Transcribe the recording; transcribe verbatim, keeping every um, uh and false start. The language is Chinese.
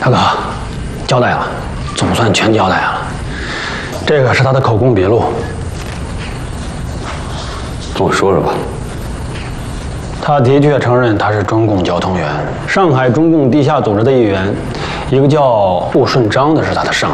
大哥，交代了，总算全交代了。这个是他的口供笔录。 跟我说说吧。 他的确承认他是中共交通员，上海中共地下组织的一员。一个叫顾顺章的是他的上